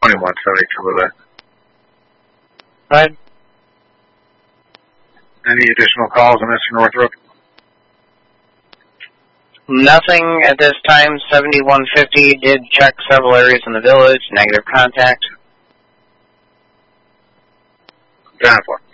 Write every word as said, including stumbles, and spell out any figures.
twenty-one seventy-two with that. Right. Any additional calls on Mister Northrop? Nothing at this time. seventy-one fifty did check several areas in the village. Negative contact. Ten four.